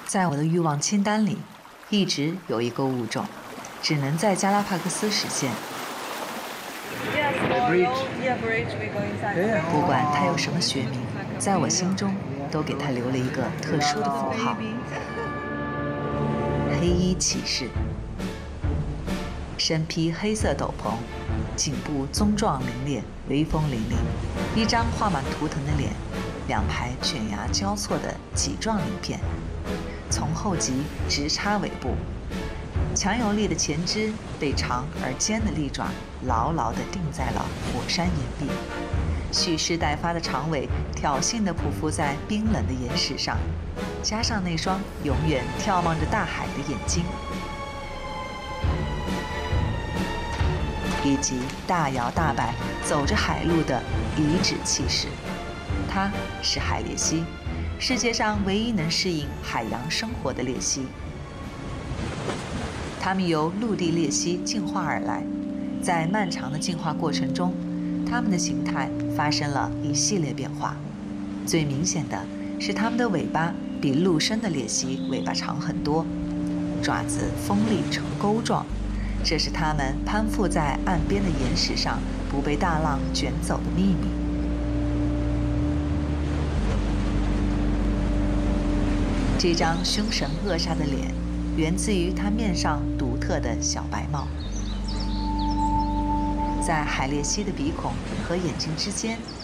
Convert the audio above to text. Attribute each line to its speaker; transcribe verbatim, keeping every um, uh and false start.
Speaker 1: 在我的欲望清单里，一直有一个物种，只能在加拉帕戈斯实现。不管它有什么学名，在我心中都给它留了一个特殊的符号——黑衣骑士。身披黑色斗篷，颈部棕状鳞裂，威风凛凛，一张画满图腾的脸，两排犬牙交错的脊状鳞片，从后脊直插尾部。强有力的前肢被长而尖的利爪牢牢地钉在了火山岩壁，蓄势待发的长尾挑衅地匍匐在冰冷的岩石上，加上那双永远眺望着大海的眼睛，以及大摇大摆走着海路的遗址气势。它是海鬣蜥，世界上唯一能适应海洋生活的鬣蜥。它们由陆地鬣蜥进化而来，在漫长的进化过程中，它们的形态发生了一系列变化。最明显的是，它们的尾巴比陆生的鬣蜥尾巴长很多，爪子锋利呈钩状，这是它们攀附在岸边的岩石上不被大浪卷走的秘密。这张凶神恶煞的脸源自于它面上独特的小白帽，在海鬣蜥的鼻孔和眼睛之间